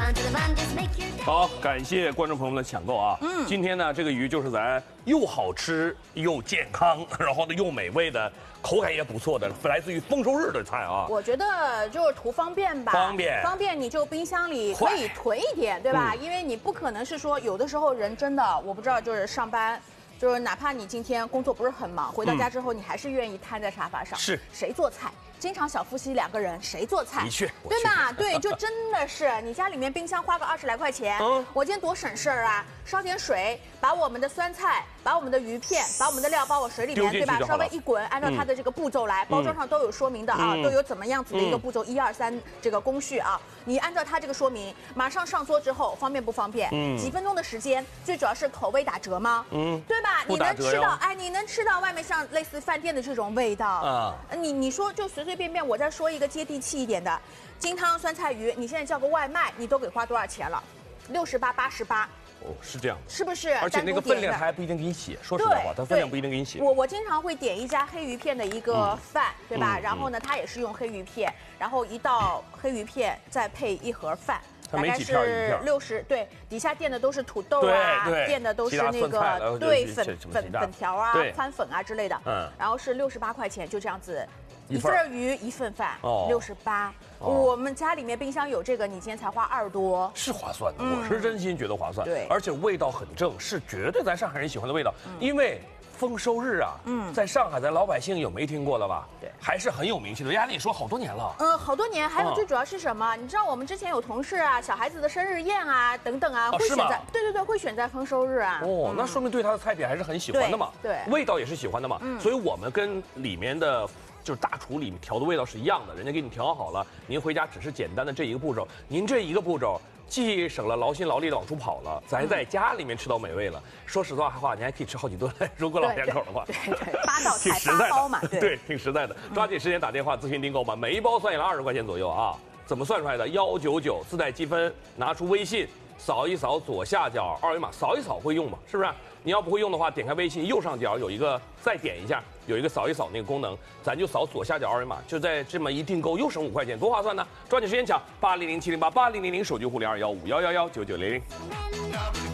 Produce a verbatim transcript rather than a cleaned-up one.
好，感谢观众朋友们的抢购啊！嗯，今天呢，这个鱼就是咱又好吃又健康，然后呢又美味的，口感也不错的，来自于丰收日的菜啊。 我觉得就是图方便吧， 方便， 方便你就冰箱里可以囤一点，对吧？ 嗯、 因为你不可能是说有的时候人真的，我不知道，就是上班。就是哪怕你今天工作不是很忙，回到家之后你还是愿意瘫在沙发上。 是， 谁做菜？经常小夫妻两个人，谁做菜？ 的确， 对吧？对，就真的是你家里面冰箱花个二十来块钱，嗯，我今天多省事儿啊！烧点水，把我们的酸菜，把我们的鱼片，把我们的料包我水里面，对吧？稍微一滚，按照它的这个步骤来，包装上都有说明的啊，都有怎么样子的一个步骤，一二三这个工序啊，你按照它这个说明，马上上桌之后，方便不方便？嗯，几分钟的时间，最主要是口味打折吗？嗯，对吧？你能吃到，哎，你能吃到外面像类似饭店的这种味道啊？你你说就随随便便，我再说一个接地气一点的，金汤酸菜鱼，你现在叫个外卖，你都给花多少钱了？六十八、八十八。 哦，是这样， 是不是？ 而且那个分量还不一定给你写，说实在话，它分量不一定给你写。 我我经常会点一家黑鱼片的一个饭，嗯、对吧？嗯、然后呢，它也是用黑鱼片，然后一道黑鱼片再配一盒饭。大概是六十，对，底下垫的都是土豆啊，垫的都是那个对粉粉粉条啊、宽粉啊之类的，嗯，然后是六十八块钱，就这样子，一份鱼一份饭，六十八。我们家里面冰箱有这个，你今天才花二多， 是划算的，我是真心觉得划算，对，而且味道很正，是绝对咱上海人喜欢的味道，因为。丰收日啊，嗯，在上海，咱老百姓有没听过了吧？对，还是很有名气的。人家跟你说好多年了， 嗯，好多年。还有最主要是什么？你知道我们之前有同事啊，小孩子的生日宴啊，等等啊，会选在，对对对，会选在丰收日啊。 哦，那说明对他的菜品还是很喜欢的嘛， 对， 味道也是喜欢的嘛。嗯，所以我们跟里面的。就是大厨里面调的味道是一样的，人家给你调好了，您回家只是简单的这一个步骤，您这一个步骤既省了劳心劳力的往出跑了，咱在家里面吃到美味了。说实话话，你还可以吃好几顿，如果老两口的话， 对对，八道菜八包嘛， 对，挺实在的。抓紧时间打电话咨询订购吧，每一包算下来二十块钱左右啊。怎么算出来的？幺九九自带积分，拿出微信扫一扫左下角二维码，扫一扫会用吗？是不是？你要不会用的话，点开微信右上角有一个再点一下，有一个扫一扫那个功能，咱就扫左下角二维码，就在这么一订购又省五块钱，多划算呢！抓紧时间抢八零零七零八八零零零手机护零二幺五幺幺幺九九零零。